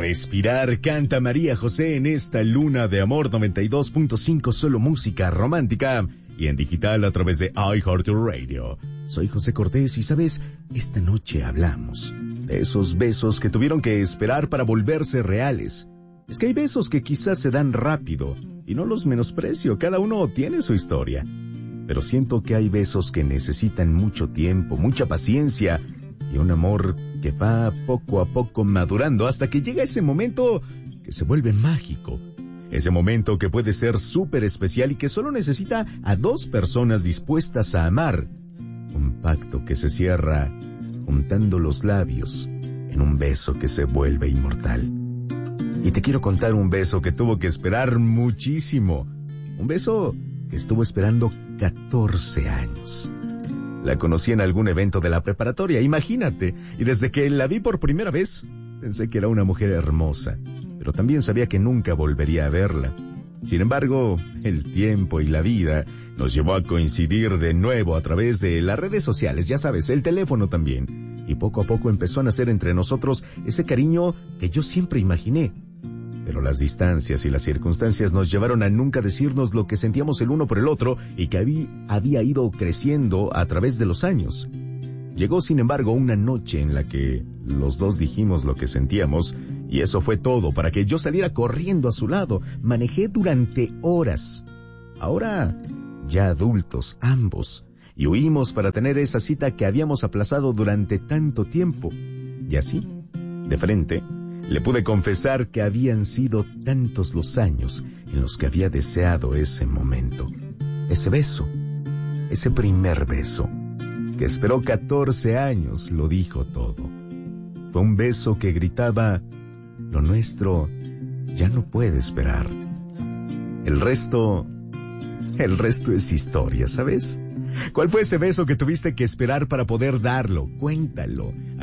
respirar, canta María José en esta luna de amor 92.5, solo música romántica y en digital a través de iHeartRadio. Soy José Cortés y sabes, esta noche hablamos de esos besos que tuvieron que esperar para volverse reales. Es que hay besos que quizás se dan rápido y no los menosprecio, cada uno tiene su historia. Pero siento que hay besos que necesitan mucho tiempo, mucha paciencia y un amor que va poco a poco madurando hasta que llega ese momento que se vuelve mágico. Ese momento que puede ser súper especial y que solo necesita a dos personas dispuestas a amar. Un pacto que se cierra juntando los labios en un beso que se vuelve inmortal. Y te quiero contar un beso que tuvo que esperar muchísimo. Un beso que estuvo esperando 14 años. La conocí en algún evento de la preparatoria, imagínate. Y desde que la vi por primera vez, pensé que era una mujer hermosa. Pero también sabía que nunca volvería a verla. Sin embargo, el tiempo y la vida nos llevó a coincidir de nuevo a través de las redes sociales, ya sabes, el teléfono también. Y poco a poco empezó a nacer entre nosotros ese cariño que yo siempre imaginé. Pero las distancias y las circunstancias nos llevaron a nunca decirnos lo que sentíamos el uno por el otro y que había ido creciendo a través de los años. Llegó, sin embargo, una noche en la que los dos dijimos lo que sentíamos y eso fue todo para que yo saliera corriendo a su lado. Manejé durante horas. Ahora, ya adultos, ambos, y huimos para tener esa cita que habíamos aplazado durante tanto tiempo. Y así, de frente, le pude confesar que habían sido tantos los años en los que había deseado ese momento. Ese beso, ese primer beso, que esperó 14 años, lo dijo todo. Fue un beso que gritaba, lo nuestro ya no puede esperar. El resto es historia, ¿sabes? ¿Cuál fue ese beso que tuviste que esperar para poder darlo? Cuéntalo.